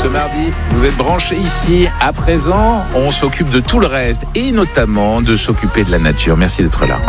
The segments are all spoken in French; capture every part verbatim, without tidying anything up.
Ce mardi, vous êtes branchés ici. À présent, on s'occupe de tout le reste et notamment de s'occuper de la nature. Merci d'être là.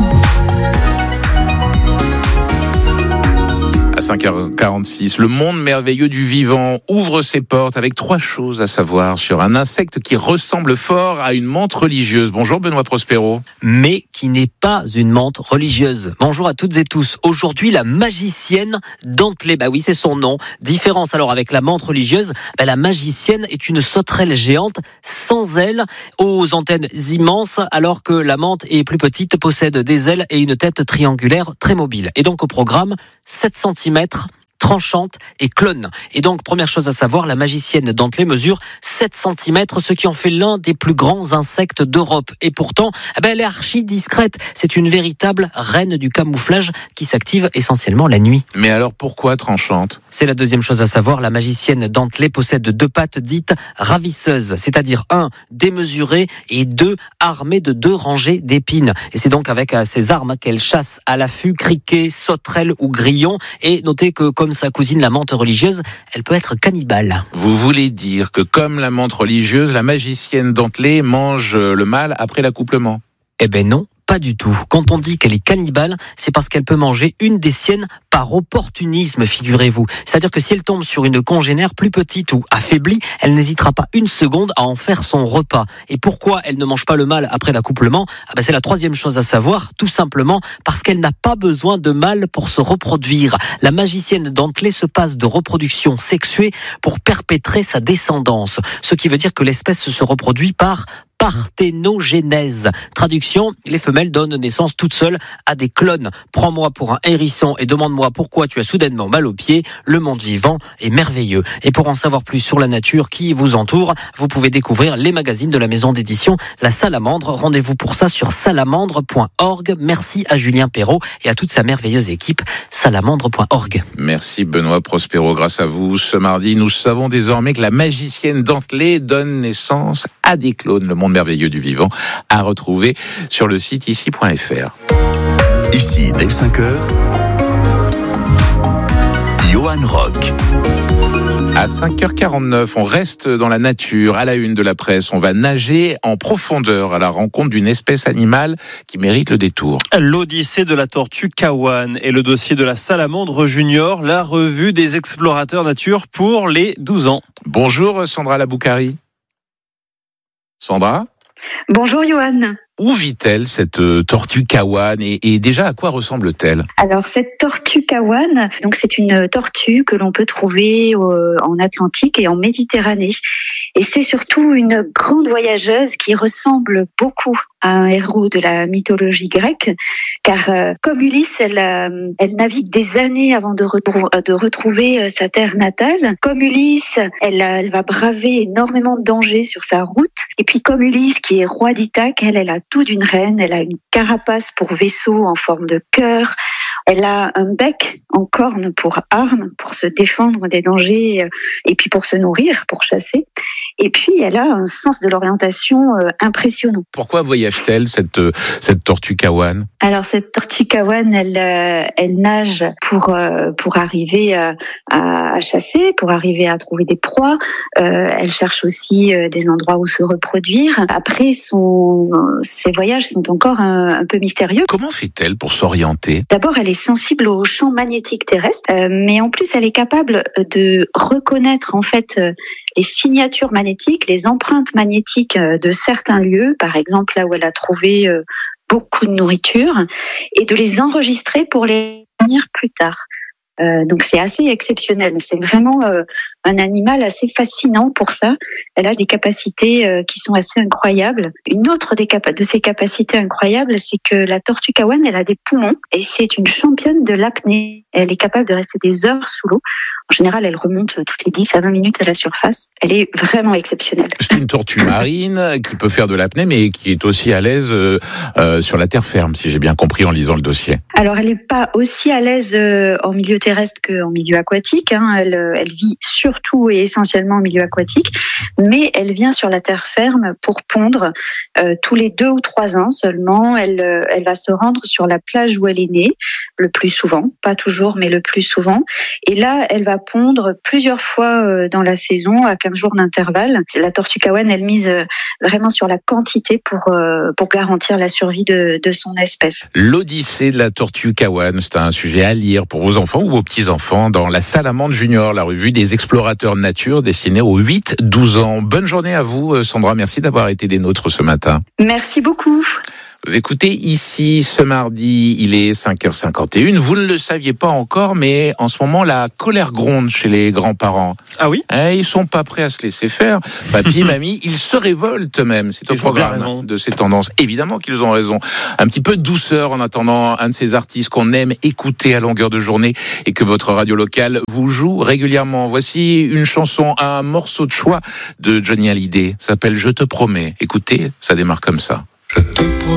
À cinq heures quarante-six, le monde merveilleux du vivant ouvre ses portes avec trois choses à savoir sur un insecte qui ressemble fort à une menthe religieuse. Bonjour Benoît Prospero. Mais qui n'est pas une menthe religieuse. Bonjour à toutes et tous. Aujourd'hui, la magicienne dentelée. Bah oui, c'est son nom. Différence alors avec la menthe religieuse, bah la magicienne est une sauterelle géante sans ailes, aux antennes immenses, alors que la menthe est plus petite, possède des ailes et une tête triangulaire très mobile. Et donc au programme, sept centimètres, tranchante et clone. Et donc, première chose à savoir, la magicienne dentelée mesure sept centimètres, ce qui en fait l'un des plus grands insectes d'Europe. Et pourtant, eh ben, elle est archi discrète. C'est une véritable reine du camouflage qui s'active essentiellement la nuit. Mais alors, pourquoi tranchante ? C'est la deuxième chose à savoir, la magicienne dentelée possède deux pattes dites ravisseuses, c'est-à-dire un, démesurée et deux, armée de deux rangées d'épines. Et c'est donc avec ces armes qu'elle chasse à l'affût, criquets, sauterelles ou grillons. Et notez que comme sa cousine la menthe religieuse, elle peut être cannibale. Vous voulez dire que comme la menthe religieuse, la magicienne dentelée mange le mâle après l'accouplement ? Eh ben non. Pas du tout. Quand on dit qu'elle est cannibale, c'est parce qu'elle peut manger une des siennes par opportunisme, figurez-vous. C'est-à-dire que si elle tombe sur une congénère plus petite ou affaiblie, elle n'hésitera pas une seconde à en faire son repas. Et pourquoi elle ne mange pas le mâle après l'accouplement ? Ah ben c'est la troisième chose à savoir, tout simplement parce qu'elle n'a pas besoin de mâle pour se reproduire. La magicienne dentelée se passe de reproduction sexuée pour perpétrer sa descendance. Ce qui veut dire que l'espèce se reproduit par parthénogénèse. Traduction, les femelles donnent naissance toutes seules à des clones. Prends-moi pour un hérisson et demande-moi pourquoi tu as soudainement mal aux pieds. Le monde vivant est merveilleux. Et pour en savoir plus sur la nature qui vous entoure, vous pouvez découvrir les magazines de la maison d'édition La Salamandre. Rendez-vous pour ça sur salamandre point org. Merci à Julien Perrault et à toute sa merveilleuse équipe, salamandre point org. Merci Benoît Prospero. Grâce à vous, ce mardi, nous savons désormais que la magicienne dentelée donne naissance à des clones. Le monde merveilleux du vivant à retrouver sur le site ici point f r. Ici, dès cinq heures, Johan Rock. À cinq heures quarante-neuf, on reste dans la nature, à la une de la presse. On va nager en profondeur à la rencontre d'une espèce animale qui mérite le détour. L'Odyssée de la tortue Kawan et le dossier de la salamandre junior, la revue des explorateurs nature pour les douze ans. Bonjour Sandra Laboukari. Sandra ? Bonjour Johan. Où vit-elle cette tortue Kawan et, et déjà à quoi ressemble-t-elle ? Alors cette tortue Kawan, donc c'est une tortue que l'on peut trouver euh, en Atlantique et en Méditerranée. Et c'est surtout une grande voyageuse qui ressemble beaucoup à un héros de la mythologie grecque, car euh, comme Ulysse, elle, euh, elle navigue des années avant de, retrou- de retrouver sa terre natale. Comme Ulysse, elle, elle va braver énormément de dangers sur sa route. Et puis comme Ulysse, qui est roi d'Ithaque, elle, elle a tout d'une reine. Elle a une carapace pour vaisseau en forme de cœur. Elle a un bec en corne pour arme, pour se défendre des dangers et puis pour se nourrir, pour chasser. Et puis, elle a un sens de l'orientation euh, impressionnant. Pourquoi voyage-t-elle, cette, cette tortue Kawan ? Alors, cette tortue Kawan, elle, euh, elle nage pour, euh, pour arriver à, à, à chasser, pour arriver à trouver des proies. Euh, elle cherche aussi euh, des endroits où se reproduire. Après, son, ses voyages sont encore un, un peu mystérieux. Comment fait-elle pour s'orienter ? D'abord, elle est sensible aux champs magnétiques terrestres, euh, mais en plus, elle est capable de reconnaître, en fait, euh, les signatures magnétiques, les empreintes magnétiques de certains lieux, par exemple là où elle a trouvé beaucoup de nourriture, et de les enregistrer pour les revenir plus tard. Euh, donc c'est assez exceptionnel. C'est vraiment euh, un animal assez fascinant pour ça. Elle a des capacités euh, qui sont assez incroyables. Une autre des capa- de ses capacités incroyables, c'est que la tortue Kawan, elle a des poumons et c'est une championne de l'apnée. Elle est capable de rester des heures sous l'eau. En général, elle remonte toutes les dix à vingt minutes à la surface. Elle est vraiment exceptionnelle. C'est une tortue marine qui peut faire de l'apnée, mais qui est aussi à l'aise euh, euh, sur la terre ferme, si j'ai bien compris en lisant le dossier. Alors, elle n'est pas aussi à l'aise euh, en milieu terrestre qu'en milieu aquatique. Hein. Elle, elle vit sur surtout et essentiellement en milieu aquatique, mais elle vient sur la terre ferme pour pondre euh, tous les deux ou trois ans seulement. Elle, euh, elle va se rendre sur la plage où elle est née, le plus souvent, pas toujours, mais le plus souvent. Et là, elle va pondre plusieurs fois euh, dans la saison, à quinze jours d'intervalle. La tortue kawan, elle mise euh, vraiment sur la quantité pour, euh, pour garantir la survie de, de son espèce. L'Odyssée de la tortue kawan, c'est un sujet à lire pour vos enfants ou vos petits-enfants dans La Salamandre Junior, la revue des explorateurs nature destinée aux huit douze ans. Bonne journée à vous, Sandra. Merci d'avoir été des nôtres ce matin. Merci beaucoup. Vous écoutez ici ce mardi, il est cinq heures cinquante et une. Vous ne le saviez pas encore, mais en ce moment, la colère gronde chez les grands-parents. Ah oui ? Eh, ils sont pas prêts à se laisser faire. Papy, mamie, ils se révoltent même. C'est au Ils ont bien programme raison. de ces tendances. Évidemment qu'ils ont raison. Un petit peu de douceur en attendant un de ces artistes qu'on aime écouter à longueur de journée et que votre radio locale vous joue régulièrement. Voici une chanson, un morceau de choix de Johnny Hallyday. Ça s'appelle Je te promets. Écoutez, ça démarre comme ça. Je te promets.